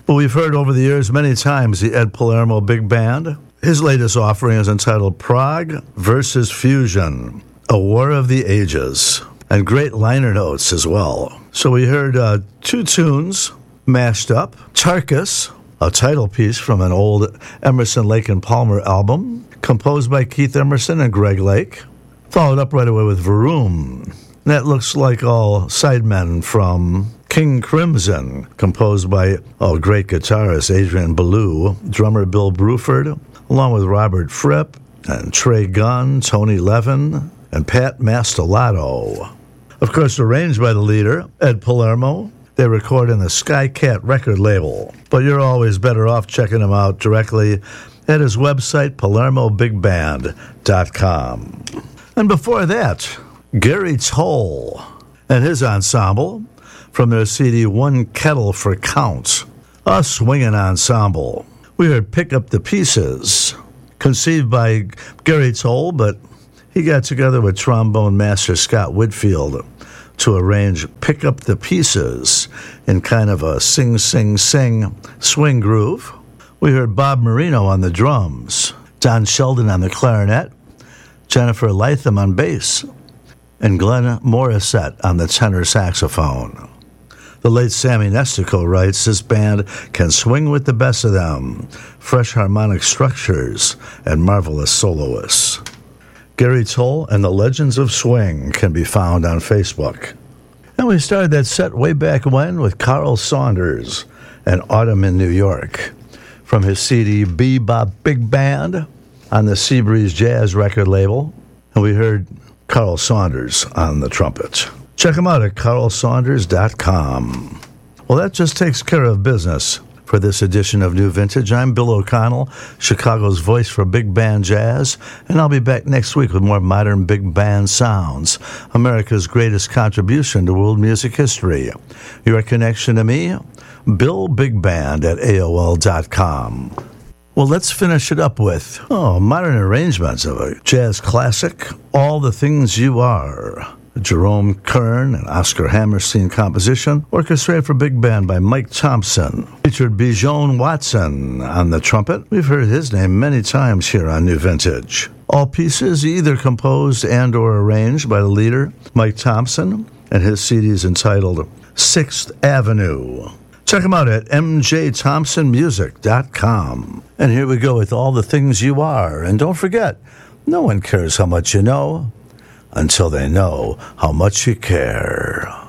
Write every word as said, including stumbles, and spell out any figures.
Well, we've heard over the years many times the Ed Palermo Big Band. His latest offering is entitled Prog versus Fusion, A War of the Ages, and great liner notes as well. So we heard uh, two tunes mashed up. Tarkus, a title piece from an old Emerson, Lake and Palmer album, composed by Keith Emerson and Greg Lake. Followed up right away with Vroom. That looks like all sidemen from King Crimson, composed by oh, great guitarist Adrian Belew, drummer Bill Bruford, along with Robert Fripp and Trey Gunn, Tony Levin, and Pat Mastelotto. Of course, arranged by the leader, Ed Palermo. They record in the Skycat record label, but you're always better off checking him out directly at his website, palermo big band dot com. And before that, Gary Toll and his ensemble from their C D One Kettle for Count, a swinging ensemble. We heard Pick Up the Pieces, conceived by Gary Toll, but he got together with trombone master Scott Whitfield to arrange Pick Up the Pieces in kind of a sing, sing, sing swing groove. We heard Bob Marino on the drums, Don Sheldon on the clarinet, Jennifer Latham on bass, and Glenn Morissette on the tenor saxophone. The late Sammy Nestico writes, this band can swing with the best of them, fresh harmonic structures, and marvelous soloists. Gary Toll and the Legends of Swing can be found on Facebook. And we started that set way back when with Carl Saunders and Autumn in New York from his C D Bebop Big Band on the Seabreeze Jazz record label. And we heard Carl Saunders on the trumpet. Check him out at carl saunders dot com. Well, that just takes care of business for this edition of New Vintage. I'm Bill O'Connell, Chicago's voice for big band jazz, and I'll be back next week with more modern big band sounds, America's greatest contribution to world music history. Your connection to me, Bill Big Band at A O L dot com. Well, let's finish it up with, oh, modern arrangements of a jazz classic, All the Things You Are. Jerome Kern and Oscar Hammerstein composition, orchestrated for big band by Mike Thompson. Featured Bijon Watson on the trumpet. We've heard his name many times here on New Vintage. All pieces either composed and or arranged by the leader, Mike Thompson, and his C D is entitled Sixth Avenue. Check him out at m j thompson music dot com. And here we go with All the Things You Are. And don't forget, no one cares how much you know until they know how much you care.